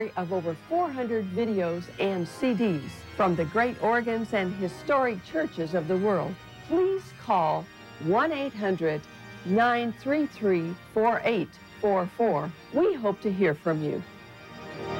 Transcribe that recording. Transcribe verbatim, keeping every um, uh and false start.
of over four hundred videos and C Ds from the great organs and historic churches of the world. Please call one eight hundred, nine three three, four eight four four. We hope to hear from you.